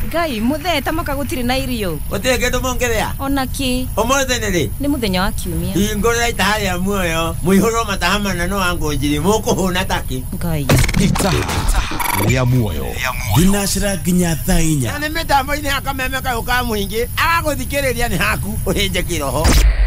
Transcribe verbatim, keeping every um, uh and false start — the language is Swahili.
Ngai mutheta makagutiri na irio. Utege ndo mongerea. Onaki. Omothe nere. Ni muthenya wa kiumia. Ingora itaha ya muoyo. Muihoro matahama na no ango njiri muko huna taki. Ngai. Itaha ya muoyo. Dinashira ginya thainya. Nane metambo ine akameme ka ukamuingi. Agaguthikiriria ni haku uhinje kiroho.